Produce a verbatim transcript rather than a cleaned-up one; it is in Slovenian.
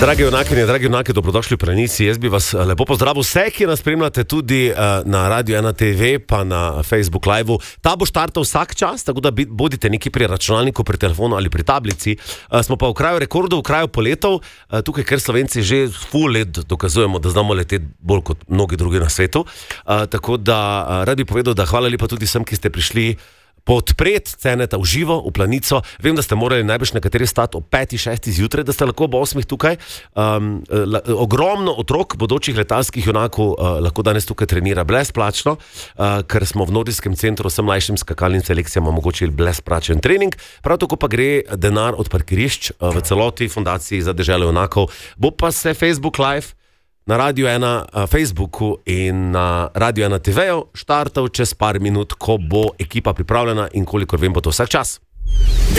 Dragi junakinje, dragi junaki, dobrodošli v Planici. Jaz bi vas lepo pozdravil vse, ki nas spremljate tudi uh, na Radio ena te ve, pa na Facebook Live-u. Ta bo štartal vsak čas, tako da bodite neki pri računalniku, pri telefonu ali pri tablici. Uh, smo pa v kraju rekordov, v kraju poletov, uh, tukaj, ker Slovenci že full let dokazujemo, da znamo leteti bolj kot mnogi drugi na svetu. Uh, tako da uh, rad bi povedal, da hvala lepa tudi vsem, ki ste prišli podpret Ceneta v živo v Planico. Vem, da ste morali najbrž nekateri stati ob peti, šesti zjutraj, da ste lahko ob osmih tukaj. Um, la, ogromno otrok, bodočih letalskih junakov, uh, lahko danes tukaj trenira brezplačno, uh, ker smo v Nordijskem centru vsem mlajšim skakalnim selekcijam omogočili brezplačen trening. Prav tako pa gre denar od parkirišč uh, v celoti Fundaciji za deželo junakov. Bo pa se Facebook Live na Radio ena uh, Facebooku in na Radio ena te veju štartal čez par minut, ko bo ekipa pripravljena in kolikor vem, bo to vsak čas.